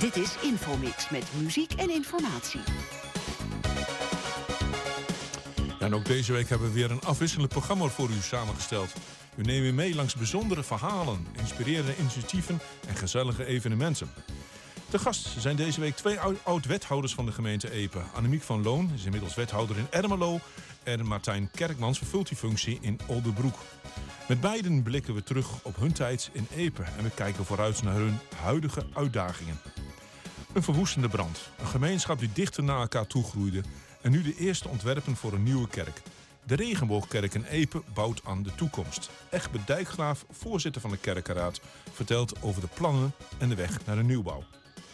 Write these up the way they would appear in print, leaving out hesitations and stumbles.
Dit is Infomix met muziek en informatie. En ook deze week hebben we weer een afwisselend programma voor u samengesteld. We nemen u mee langs bijzondere verhalen, inspirerende initiatieven en gezellige evenementen. De gast zijn deze week 2 oud-wethouders van de gemeente Epe. Annemiek van Loon is inmiddels wethouder in Ermelo en Martijn Kerkmans vervult die functie in Oldenbroek. Met beiden blikken we terug op hun tijd in Epe en we kijken vooruit naar hun huidige uitdagingen. Een verwoestende brand, een gemeenschap die dichter naar elkaar toegroeide en nu de eerste ontwerpen voor een nieuwe kerk. De Regenboogkerk in Epe bouwt aan de toekomst. Egbe Dijkgraaf, voorzitter van de kerkenraad, vertelt over de plannen en de weg naar de nieuwbouw.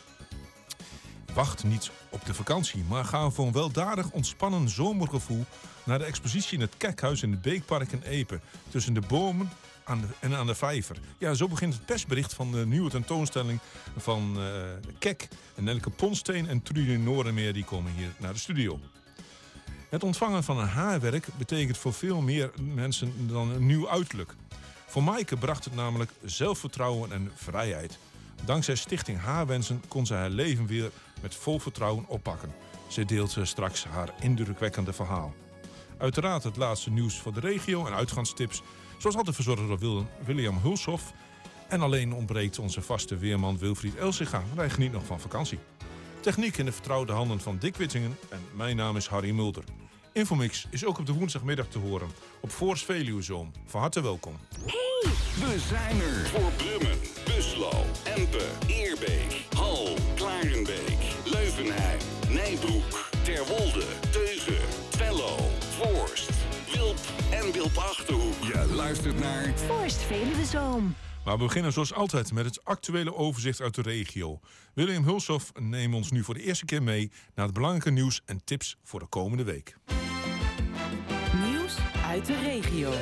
Wacht niet op de vakantie, maar ga voor een weldadig ontspannen zomergevoel naar de expositie in het Kerkhuis in het Beekpark in Epe. Tussen de bomen en aan de vijver. Ja, zo begint het persbericht van de nieuwe tentoonstelling van Kek. En Nelke Ponsteen en Trudy Noordermeer die komen hier naar de studio. Het ontvangen van een haarwerk betekent voor veel meer mensen dan een nieuw uiterlijk. Voor Maaike bracht het namelijk zelfvertrouwen en vrijheid. Dankzij Stichting Haarwensen kon ze haar leven weer met vol vertrouwen oppakken. Ze deelt straks haar indrukwekkende verhaal. Uiteraard het laatste nieuws voor de regio en uitgangstips. Zoals altijd verzorgd door William Hulshoff. En alleen ontbreekt onze vaste weerman Wilfried Elsinga. Hij geniet nog van vakantie. Techniek in de vertrouwde handen van Dick Wittingen. En mijn naam is Harry Mulder. Infomix is ook op de woensdagmiddag te horen. Op Forst Veluwezoom. Van harte welkom. Hey! We zijn er voor Brummen, Buslo, Empe, Eerbeek, Hal, Klarenbeek, Leuvenheim, Nijbroek, Terwolde, Teugen, Twello, Voorst, Wilp en Wilp-Achterhoek. Je luistert naar Forst Veluwezoom. Maar we beginnen zoals altijd met het actuele overzicht uit de regio. William Hulshoff neemt ons nu voor de eerste keer mee naar het belangrijke nieuws en tips voor de komende week. Nieuws uit de regio.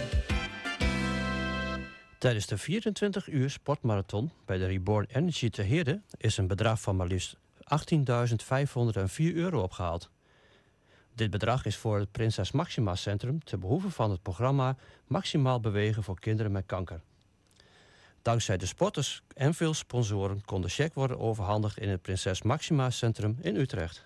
Tijdens de 24 uur sportmarathon bij de Reborn Energy te Heerde is een bedrag van maar liefst €18.504 opgehaald. Dit bedrag is voor het Prinses Maxima Centrum te behoeve van het programma Maximaal Bewegen voor Kinderen met Kanker. Dankzij de sporters en veel sponsoren kon de cheque worden overhandigd in het Prinses Maxima Centrum in Utrecht.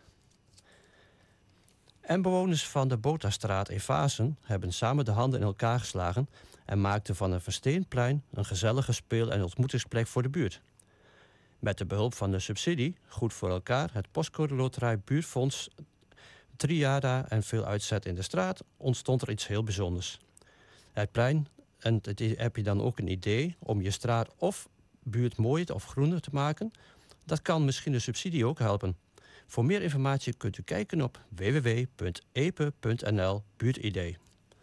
En bewoners van de Botastraat in Vaassen hebben samen de handen in elkaar geslagen en maakten van een Versteenplein een gezellige speel- en ontmoetingsplek voor de buurt. Met de behulp van de subsidie Goed voor Elkaar, het Postcode Loterij Buurtfonds, Triada en veel uitzet in de straat ontstond er iets heel bijzonders. Het plein, en heb je dan ook een idee om je straat of buurt mooier of groener te maken? Dat kan misschien de subsidie ook helpen. Voor meer informatie kunt u kijken op www.epe.nl/buurtidee.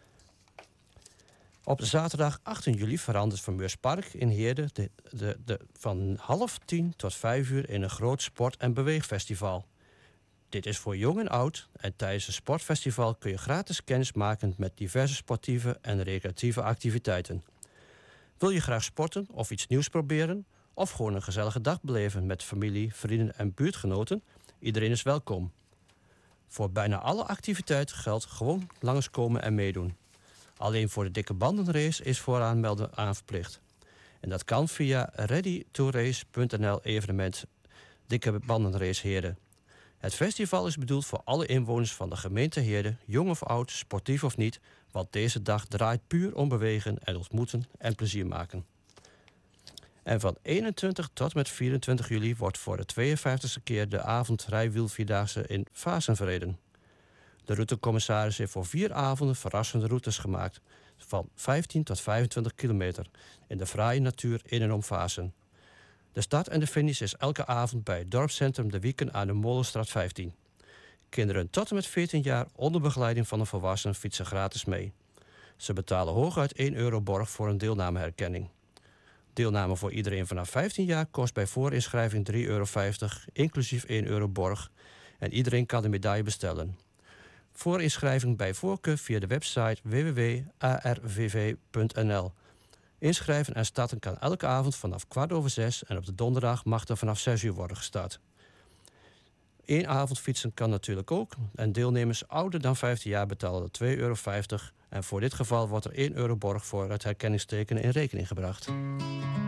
Op zaterdag 18 juli verandert Vermeurspark in Heerde van 9:30 tot 17:00 in een groot sport- en beweegfestival. Dit is voor jong en oud en tijdens het sportfestival kun je gratis kennis maken met diverse sportieve en recreatieve activiteiten. Wil je graag sporten of iets nieuws proberen? Of gewoon een gezellige dag beleven met familie, vrienden en buurtgenoten? Iedereen is welkom. Voor bijna alle activiteiten geldt gewoon langskomen en meedoen. Alleen voor de dikke bandenrace is vooraanmelden aanverplicht. En dat kan via readytorace.nl/evenement Dikke Bandenrace Heerde. Het festival is bedoeld voor alle inwoners van de gemeente Heerde, jong of oud, sportief of niet, want deze dag draait puur om bewegen en ontmoeten en plezier maken. En van 21 tot met 24 juli wordt voor de 52e keer de avondrijwielvierdaagse in Vaassen verreden. De routencommissaris heeft voor 4 avonden verrassende routes gemaakt, van 15 tot 25 kilometer, in de fraaie natuur in en om Vaassen. De start en de finish is elke avond bij het dorpscentrum De Wieken aan de Molenstraat 15. Kinderen tot en met 14 jaar onder begeleiding van een volwassene fietsen gratis mee. Ze betalen hooguit €1 borg voor een deelnameherkenning. Deelname voor iedereen vanaf 15 jaar kost bij voorinschrijving €3,50, inclusief €1 borg. En iedereen kan de medaille bestellen. Voorinschrijving bij voorkeur via de website www.arvv.nl. Inschrijven en starten kan elke avond vanaf 5:15 en op de donderdag mag er vanaf 6:00 worden gestart. 1 avond fietsen kan natuurlijk ook. En deelnemers ouder dan 15 jaar betalen €2,50. En voor dit geval wordt er €1 borg voor het herkenningstekenen in rekening gebracht.